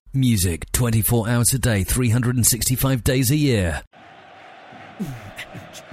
Music 24 hours a day, 365 days a year.